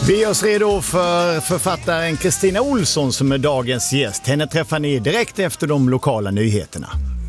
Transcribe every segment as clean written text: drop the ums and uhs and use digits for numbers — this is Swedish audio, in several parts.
Vi är oss redo för författaren Kristina Olsson som är dagens gäst. Henne träffar ni direkt efter de lokala nyheterna.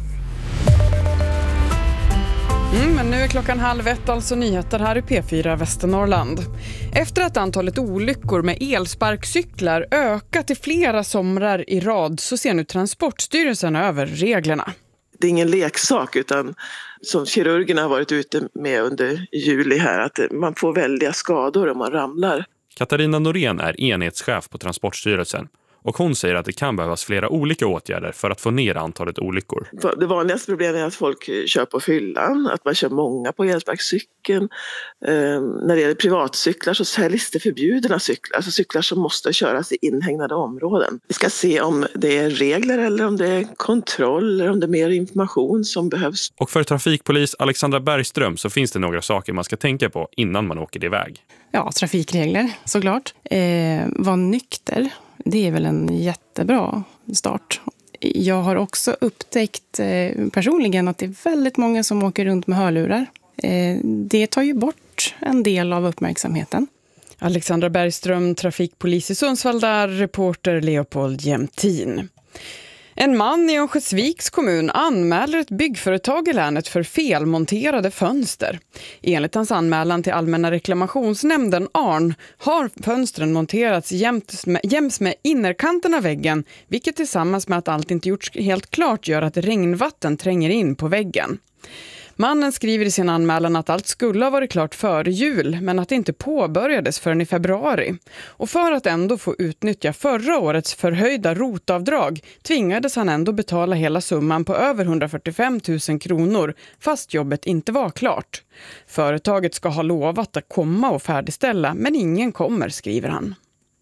Men nu är klockan 12:30, alltså nyheter här i P4 Västernorrland. Efter att antalet olyckor med elsparkcyklar ökat i flera somrar i rad så ser nu Transportstyrelsen över reglerna. Det är ingen leksak utan som kirurgerna har varit ute med under juli här, att man får väldiga skador om man ramlar. Katarina Norén är enhetschef på Transportstyrelsen och hon säger att det kan behövas flera olika åtgärder för att få ner antalet olyckor. Det vanligaste problemet är att folk kör på fyllan, att man kör många på elsparkcykeln. När det gäller privatcyklar så säljs det förbjudna cyklar, alltså cyklar som måste köras i inhägnade områden. Vi ska se om det är regler eller om det är kontroll eller om det är mer information som behövs. Och för trafikpolis Alexandra Bergström så finns det några saker man ska tänka på innan man åker iväg. Ja, trafikregler såklart. Var nykter. Det är väl en jättebra start. Jag har också upptäckt personligen att det är väldigt många som åker runt med hörlurar. Det tar ju bort en del av uppmärksamheten. Alexandra Bergström, trafikpolis i Sundsvall, där reporter Leopold Jämtin. En man i Örnsköldsviks kommun anmäler ett byggföretag i länet för felmonterade fönster. Enligt hans anmälan till Allmänna reklamationsnämnden ARN har fönstren monterats jäms med innerkanten av väggen, vilket tillsammans med att allt inte gjorts helt klart gör att regnvatten tränger in på väggen. Mannen skriver i sin anmälan att allt skulle ha varit klart före jul men att det inte påbörjades förrän i februari. Och för att ändå få utnyttja förra årets förhöjda rotavdrag tvingades han ändå betala hela summan på över 145 000 kronor fast jobbet inte var klart. Företaget ska ha lovat att komma och färdigställa men ingen kommer, skriver han.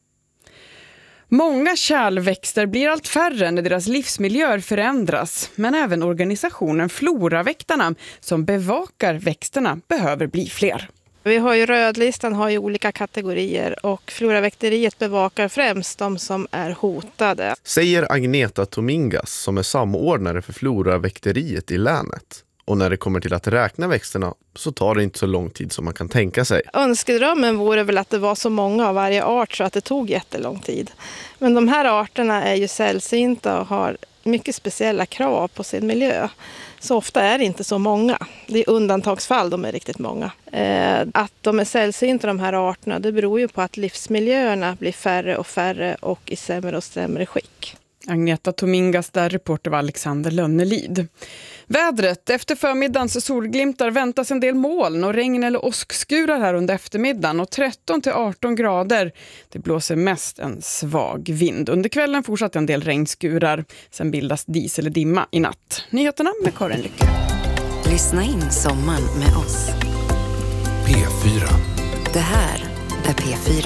Många kärlväxter blir allt färre när deras livsmiljöer förändras, men även organisationen Floraväktarna som bevakar växterna behöver bli fler. Vi har ju rödlistan, har ju olika kategorier och Floraväkteriet bevakar främst de som är hotade. Säger Agneta Tomingas som är samordnare för Floraväkteriet i länet. Och när det kommer till att räkna växterna så tar det inte så lång tid som man kan tänka sig. Önskedrömmen vore väl att det var så många av varje art så att det tog jättelång tid. Men de här arterna är ju sällsynta och har mycket speciella krav på sin miljö. Så ofta är det inte så många. Det är undantagsfall, de är riktigt många. Att de är sällsynta de här arterna, det beror ju på att livsmiljöerna blir färre och färre och i sämre och sämre skick. Agneta Tomingas, där reporter var Alexander Lönnelid. Vädret. Efter förmiddagens solglimtar väntas en del moln och regn eller åskskurar här under eftermiddagen och 13-18 grader. Det blåser mest en svag vind. Under kvällen fortsatt en del regnskurar. Sen bildas dis eller dimma i natt. Nyheterna med Karin Lycke. Lyssna in sommaren med oss. P4. Det här är P4.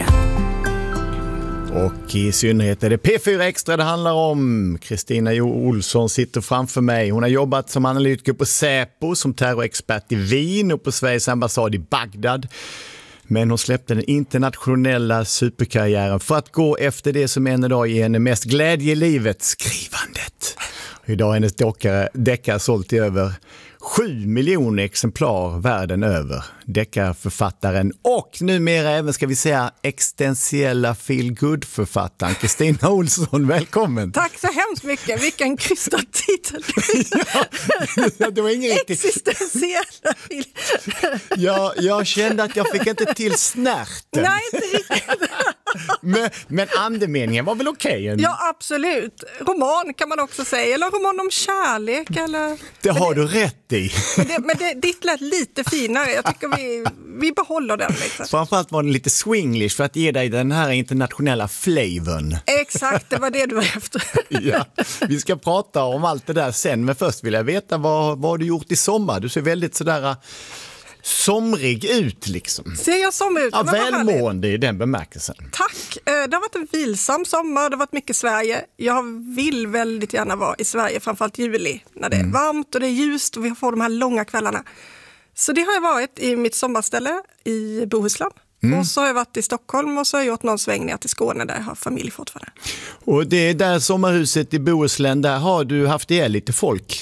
Och i synnerhet är det P4 Extra det handlar om. Kristina Olsson sitter framför mig. Hon har jobbat som analytiker på Säpo, som terrorexpert i Wien och på Sveriges ambassad i Bagdad. Men hon släppte den internationella superkarriären för att gå efter det som än idag ger henne mest glädje i livet, skrivandet. Och idag är hennes deckare sålt i över 7 miljoner exemplar världen över. Deckarförfattaren och numera även, ska vi säga, existentiella feel-good-författaren Kristina Olsson, välkommen. Tack så hemskt mycket, vilken krystad titel. Ja, det var ingen riktigt. Existentiella Ja, jag kände att jag fick inte till snärten. Nej, inte riktigt. Men andemeningen var väl okej? Ja, absolut. Roman kan man också säga, eller roman om kärlek. Eller... Det har du rätt i. Men ditt lät lite finare, jag tycker vi behåller den. Liksom. Framförallt var den lite swinglish för att ge dig den här internationella flavorn. Exakt, det var det du var efter. Ja, vi ska prata om allt det där sen, men först vill jag veta vad du gjort i sommar. Du ser väldigt sådär somrig ut liksom. Ser jag somrig ut? Ja, välmående i den bemärkelsen. Tack, det har varit en vilsam sommar, det har varit mycket Sverige. Jag vill väldigt gärna vara i Sverige, framförallt juli, när det är varmt och det är ljust och vi får de här långa kvällarna. Så det har jag varit i mitt sommarställe i Bohuslän. Och så har jag varit i Stockholm och så har jag gjort någon sväng ner till Skåne där jag har familj fortfarande. Och det där sommarhuset i Bohuslän, där har du haft ihjäl lite folk?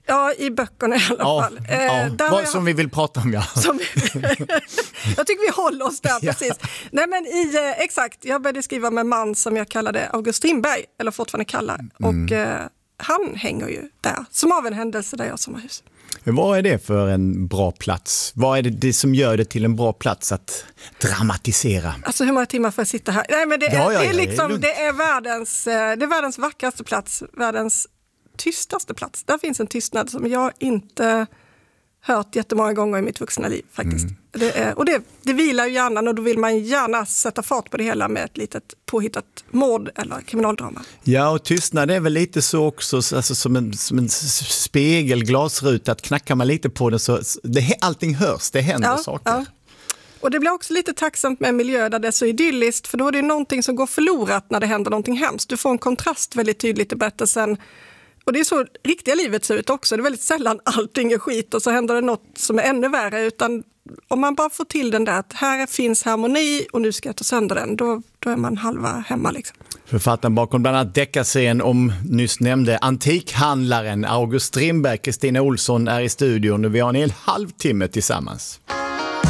Ja, i böckerna i alla fall. Som vi vill prata om, ja. Jag tycker vi håller oss där, precis. Nej, men exakt, jag började skriva med en man som jag kallade August Strindberg, eller fortfarande kallar. Och han hänger ju där, som av en händelse där jag som har hus. Vad är det för en bra plats? Vad är det som gör det till en bra plats att dramatisera? Alltså hur många timmar får jag sitta här? Nej, men det är världens vackraste plats, världens tystaste plats. Där finns en tystnad som jag inte hört jättemånga gånger i mitt vuxna liv faktiskt. Det vilar ju hjärnan och då vill man gärna sätta fart på det hela med ett litet påhittat mord eller kriminaldrama. Ja, och tystnad är väl lite så också, alltså som en spegel, glasruta, att knackar man lite på den så allting hörs, det händer saker. Ja. Och det blir också lite tacksamt med en miljö där det är så idylliskt, för då är det någonting som går förlorat när det händer någonting hemskt. Du får en kontrast väldigt tydligt i berättelsen. Och det är så riktiga livet ser ut också. Det är väldigt sällan allting är skit och så händer det något som är ännu värre. Utan om man bara får till den där att här finns harmoni och nu ska jag ta sönder den, då är man halva hemma liksom. Författaren bakom bland annat deckarserien om nyss nämnde antikhandlaren August Strindberg, Kristina Olsson, är i studion och vi har en hel halvtimme tillsammans.